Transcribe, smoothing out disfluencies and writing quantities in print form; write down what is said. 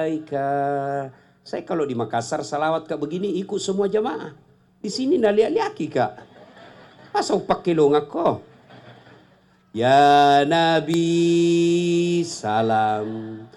alaika. Saya kalau di Makassar salawat kak begini ikut semua jamaah. Di sini naliak-liaki kak. Masa pakai longak ko. Ya Nabi salam